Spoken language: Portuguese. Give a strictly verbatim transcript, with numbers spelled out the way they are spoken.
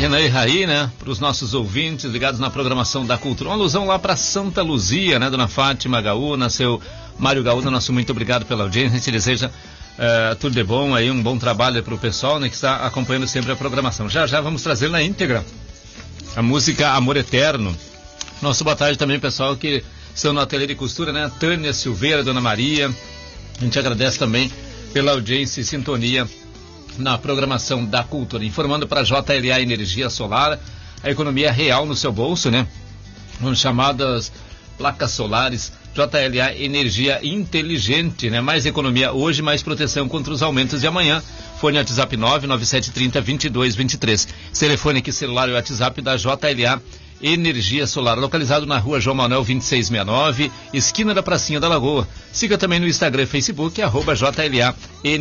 Renan e Raí, né? Para os nossos ouvintes ligados na programação da Cultura. Uma alusão lá para Santa Luzia, né? Dona Fátima Gaúna, seu Mário Gaúna, nosso muito obrigado pela audiência. A gente deseja uh, tudo de bom aí, um bom trabalho para o pessoal, né? Que está acompanhando sempre a programação. Já já vamos trazer na íntegra a música Amor Eterno. Nosso boa tarde também, pessoal, que estão no ateliê de costura, né? Tânia Silveira, Dona Maria. A gente agradece também pela audiência e sintonia na programação da Cultura. Informando para J L A Energia Solar, a economia real no seu bolso, né? As chamadas placas solares. J L A Energia Inteligente, né? Mais economia hoje, mais proteção contra os aumentos de amanhã. Fone WhatsApp nove nove sete três zero dois dois dois três. Esse telefone aqui celular e WhatsApp da J L A Energia Solar, localizado na rua João Manuel vinte e seis sessenta e nove, esquina da Pracinha da Lagoa. Siga também no Instagram e Facebook, arroba J L A